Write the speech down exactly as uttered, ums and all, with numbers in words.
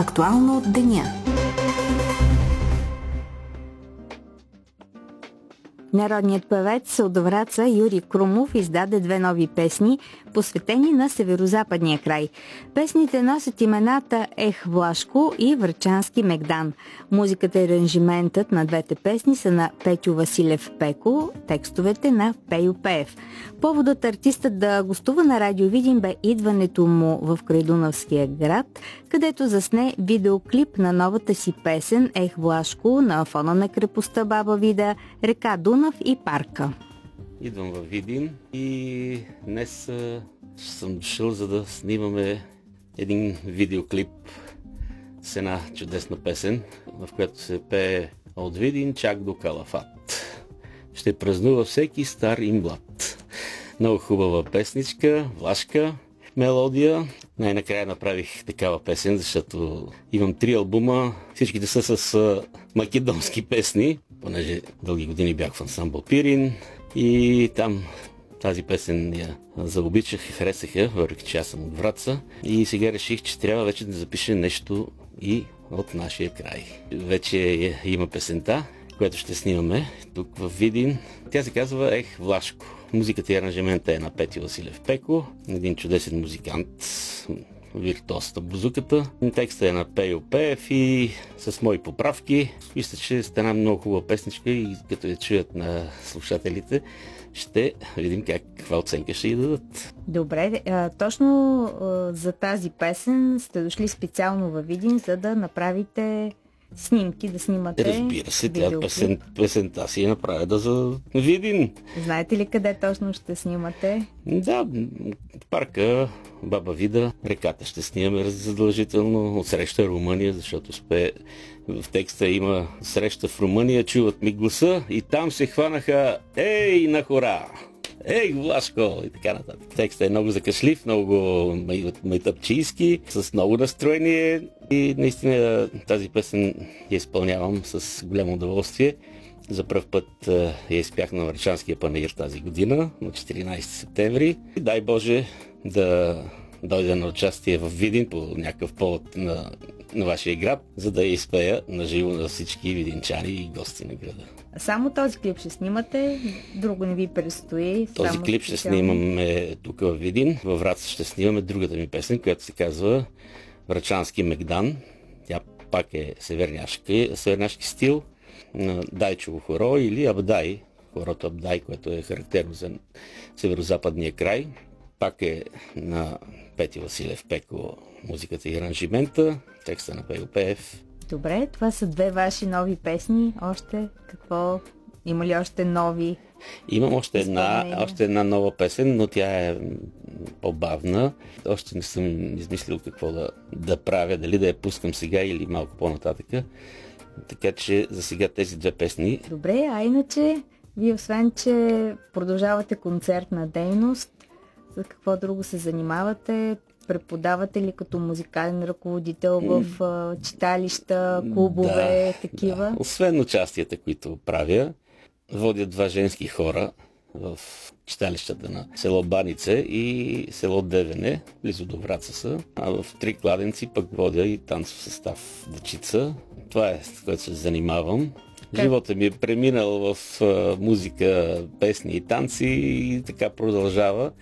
Актуално от деня. Народният певец от Враца Юрий Крумов издаде две нови песни, посветени на северозападния край. Песните носят имената Ех, Влашко и Врачански Мегдан. Музиката и аранжиментът на двете песни са на Петю Василев Пеко, текстовете на Пейо Пеев. Поводът артистът да гостува на Радио Видин бе идването му в Крайдунавския град, където засне видеоклип на новата си песен Ех, Влашко на фона на крепостта Баба Вида, река Дунав и парка. Идвам във Видин и днес а, съм дошъл, за да снимаме един видеоклип с една чудесна песен, в която се пее от Видин чак до Калафат. Ще празнува всеки стар и млад. Много хубава песничка, влашка мелодия. Най-накрая направих такава песен, защото имам три албума. Всичките са с а, македонски песни, понеже дълги години бях в ансамбъл Пирин и там тази песен я заобичах и харесаха, въпреки че аз съм от Враца. И сега реших, че трябва вече да запиша нещо и от нашия край. Вече има песента, която ще снимаме тук в Видин. Тя се казва Ех, Влашко. Музиката и аранжимента е на Пети Василев Пеко, един чудесен музикант, виртуоз на бузуката. Текстът е на Пейо Пеев и с мои поправки. Мисля, че стана много хубава песничка и като я чуят на слушателите, ще видим как, каква оценка ще й дадат. Добре, а, точно а, за тази песен сте дошли специално във Видин, за да направите снимки, да снимате. Разбира се, тя песен, песента си я направя да за Видин. Знаете ли къде точно ще снимате? Да, парка Баба Вида, реката ще снимаме задължително, отсреща Румъния, защото спе, в текста има среща в Румъния, чуват ми гласа и там се хванаха ей на хора! Ей, Влашко! И така нататък. Текстът е много закашлив, много майтъпчийски, с много настроение и наистина тази песен я изпълнявам с голямо удоволствие. За пръв път я изпях на Врачанския панаир тази година, на четиринайсети септември. И дай Боже да дойда на участие в Видин по някакъв повод на, на вашия град, за да я изпея на живо на всички видинчани и гости на града. Само този клип ще снимате, друго не ви предстои. Този само клип ще специално снимаме тук в Видин. Във Враца ще снимаме другата ми песен, която се казва Врачански Мегдан. Тя пак е северняшки, северняшки стил на Дайчово хоро или Абдай, хорото Абдай, което е характерно за северозападния край. Пак е на Пети Василев Пеко музиката и аранжимента, текста на Пейо Пеев. Добре, това са две ваши нови песни. Още какво? Има ли още нови? Имам още една, още една нова песен, но тя е по-бавна. Още не съм измислил какво да, да правя, дали да я пускам сега или малко по-нататъка. Така че за сега тези две песни. Добре, а иначе вие освен, че продължавате концертна дейност, за какво друго се занимавате? Преподавате ли като музикален ръководител в а, читалища, клубове, да, такива? Да. Освен участията, които правя, водя два женски хора в читалищата на село Банице и село Девене, близо до Враца са. А в Три кладенци пък водя и танцов състав Дъчица. Това е, с което се занимавам. Как? Живота ми е преминал в а, музика, песни и танци и така продължава.